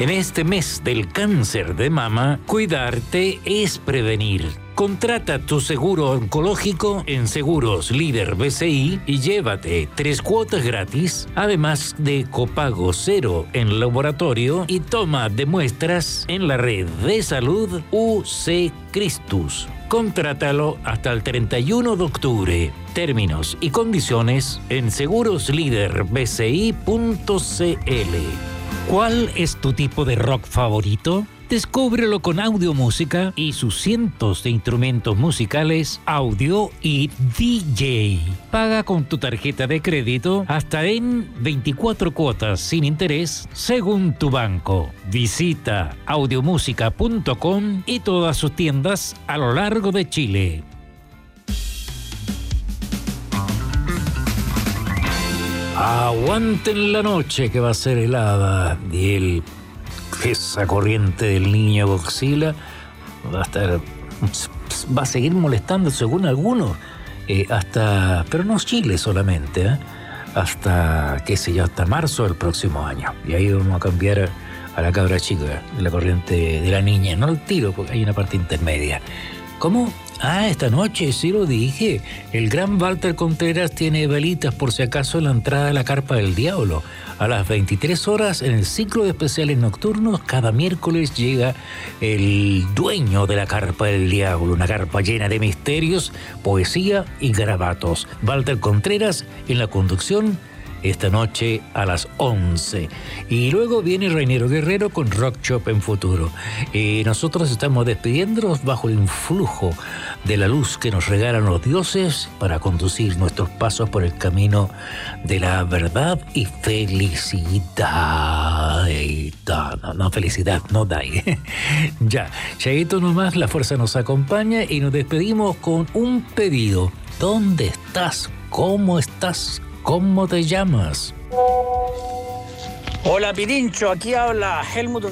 En este mes del cáncer de mama, cuidarte es prevenir. Contrata tu seguro oncológico en Seguros Líder BCI y llévate 3 cuotas gratis, además de copago cero en laboratorio y toma de muestras en la red de salud UC Christus. Contrátalo hasta el 31 de octubre. Términos y condiciones en segurosliderbci.cl. ¿Cuál es tu tipo de rock favorito? Descúbrelo con Audiomúsica y sus cientos de instrumentos musicales, audio y DJ. Paga con tu tarjeta de crédito hasta en 24 cuotas sin interés según tu banco. Visita audiomusica.com y todas sus tiendas a lo largo de Chile. Aguanten la noche que va a ser helada y esa corriente del niño Godzilla va a seguir molestando según algunos pero no Chile solamente, hasta qué sé yo, hasta marzo del próximo año, y ahí vamos a cambiar a la cabra chica de la corriente de la niña, no al tiro porque hay una parte intermedia. ¿Cómo? Esta noche, sí lo dije. El gran Walter Contreras tiene velitas por si acaso en la entrada de la Carpa del Diablo. A las 23 horas en el ciclo de especiales nocturnos, cada miércoles llega el dueño de la Carpa del Diablo, una carpa llena de misterios, poesía y garabatos. Walter Contreras en la conducción esta noche a las 11. Y luego viene Reinero Guerrero con Rock Shop en Futuro. Nosotros estamos despidiéndonos bajo el influjo de la luz que nos regalan los dioses para conducir nuestros pasos por el camino de la verdad y felicidad. No, felicidad, no dai. Ya, chaito nomás, la fuerza nos acompaña y nos despedimos con un pedido. ¿Dónde estás? ¿Cómo estás? ¿Cómo te llamas? Hola Pirincho, aquí habla Helmut